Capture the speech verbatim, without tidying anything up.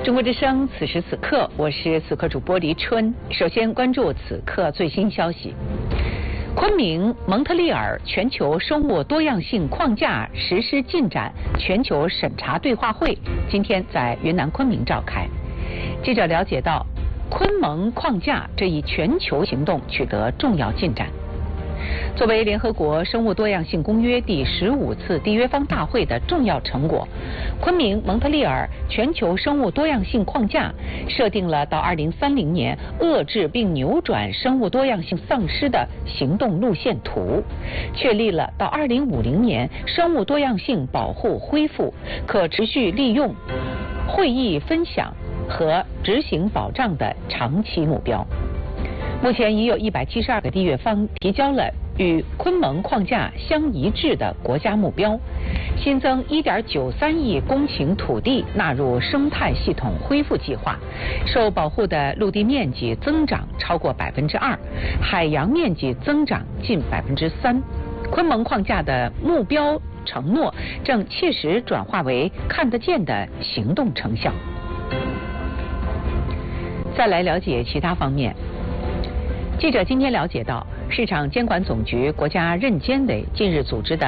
中国之声，此时此刻，我是此刻主播黎春。首先关注此刻最新消息：昆明蒙特利尔全球生物多样性框架实施进展全球审查对话会今天在云南昆明召开。记者了解到，昆蒙框架这一全球行动取得重要进展。作为联合国生物多样性公约第十五次缔约方大会的重要成果，昆明蒙特利尔全球生物多样性框架设定了到二零三零年遏制并扭转生物多样性丧失的行动路线图，确立了到二零五零年生物多样性保护恢复、可持续利用、会议分享和执行保障的长期目标。目前已有一百七十二个缔约方提交了与昆蒙框架相一致的国家目标，新增一点九三亿公顷土地纳入生态系统恢复计划，受保护的陆地面积增长超过百分之二，海洋面积增长近百分之三。昆蒙框架的目标承诺正切实转化为看得见的行动成效。再来了解其他方面。记者今天了解到，市场监管总局国家认监委近日组织的